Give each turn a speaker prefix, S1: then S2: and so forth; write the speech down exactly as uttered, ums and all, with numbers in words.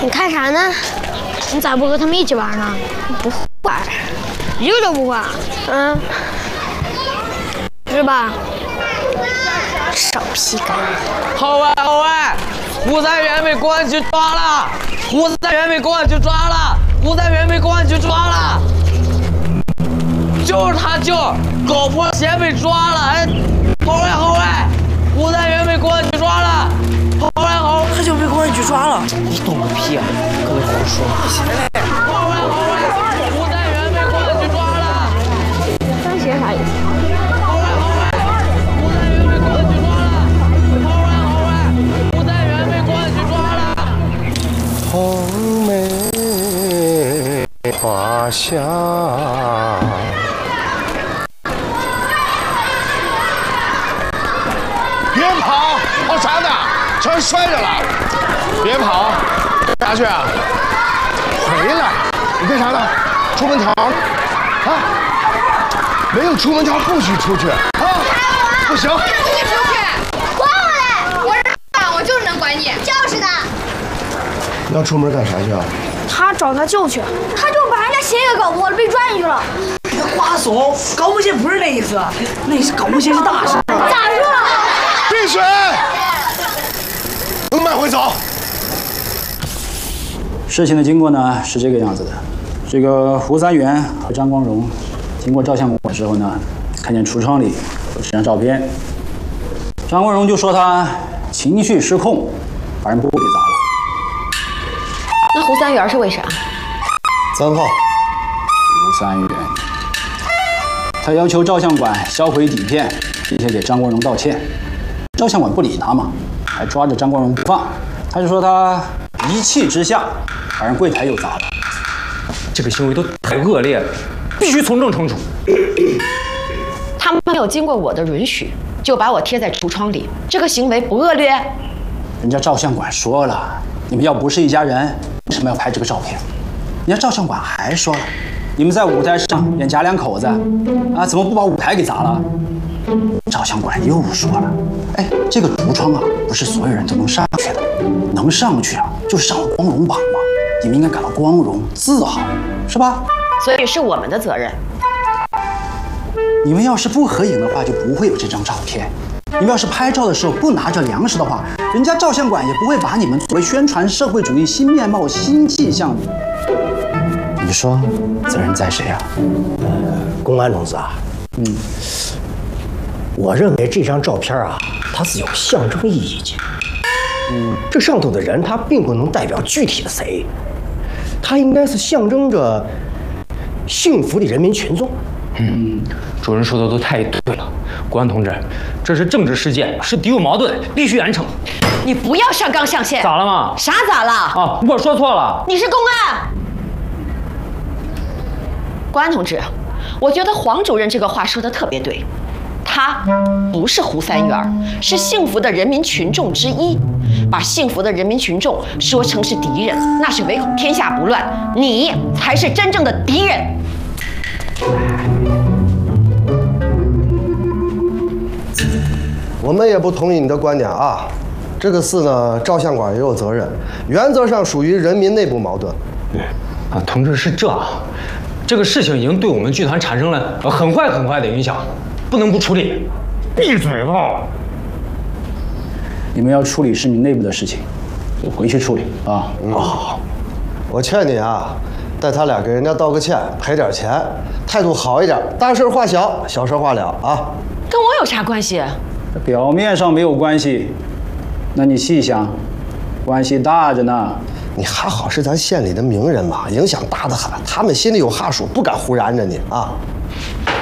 S1: 你看啥呢？你咋不和他们一起玩呢？不会，一个都不会。嗯，是吧？少皮干！
S2: 后卫，后卫，胡三元被公安局抓了！胡三元被公安局抓了！胡三元被公安局抓了！就是他舅搞破鞋被抓了！哎，后卫，后卫，胡三元被公安局抓了！后卫，后卫，
S3: 他就被公安局抓了！
S2: 你懂个屁啊！跟我胡说！后卫，后卫，胡三元被公安局抓了！
S1: 穿鞋啥意思？
S4: 红梅花香。别跑，跑啥呢？全摔着了！别跑，干啥去啊？回来！你干啥呢？出门条啊？没有出门条不许出去啊！不行！
S5: 不许出去！还我来！我是爸，我就是能管你。就是的。
S4: 你要出门干啥去啊？
S1: 他找他舅去，他就把人家鞋给搞破了，被抓进去了。
S3: 瓜怂，搞破鞋不是那意思，那是搞破鞋是大事。
S1: 咋说了？
S4: 闭嘴！能慢回走。
S6: 事情的经过呢是这个样子的，这个胡三元和张光荣经过照相馆之后呢，看见橱窗里有这张照片，张光荣就说他情绪失控，把人玻璃给砸了。
S7: 那胡三元是为啥？
S4: 三号。
S6: 胡三元，他要求照相馆销毁底片，并且给张光荣道歉。照相馆不理他嘛，还抓着张光荣不放。他就说他一气之下把人柜台又砸了。
S2: 这个行为都太恶劣了，必须从重惩处。
S7: 他们没有经过我的允许就把我贴在橱窗里，这个行为不恶劣？
S6: 人家照相馆说了，你们要不是一家人，为什么要拍这个照片？人家照相馆还说了，你们在舞台上演假两口子，啊，怎么不把舞台给砸了？照相馆又说了，哎，这个橱窗啊，不是所有人都能上去的，能上去啊，就上光荣榜嘛。你们应该感到光荣、自豪，是吧？
S7: 所以是我们的责任。
S6: 你们要是不合影的话，就不会有这张照片。你们要是拍照的时候不拿着粮食的话，人家照相馆也不会把你们作为宣传社会主义新面貌、新气象。你说责任在谁啊？
S8: 呃，公安同志啊，
S6: 嗯，
S8: 我认为这张照片啊，它是有象征意义的。嗯，这上头的人他并不能代表具体的谁，他应该是象征着幸福的人民群众。
S2: 嗯，主任说的都太对了，公安同志，这是政治事件，是敌我矛盾，必须严惩。
S7: 你不要上纲上线。
S2: 咋了嘛？
S7: 啥咋了？
S2: 啊，我说错了。
S7: 你是公安。公安同志，我觉得黄主任这个话说的特别对，他不是胡三元，是幸福的人民群众之一。把幸福的人民群众说成是敌人，那是唯恐天下不乱。你才是真正的敌人。
S4: 我们也不同意你的观点啊。这个事呢，照相馆也有责任，原则上属于人民内部矛盾。
S2: 啊，同志是这，这个事情已经对我们剧团产生了很坏很坏的影响，不能不处理。闭嘴吧！
S6: 你们要处理市民内部的事情，就回去处理啊。
S4: 嗯、哦，我劝你啊，带他俩给人家道个歉，赔点钱，态度好一点，大事化小，小事化了啊。
S7: 跟我有啥关系？
S6: 表面上没有关系，那你细想，关系大着呢。
S4: 你还好是咱县里的名人嘛，影响大得很，他们心里有哈数，不敢胡燃着你啊。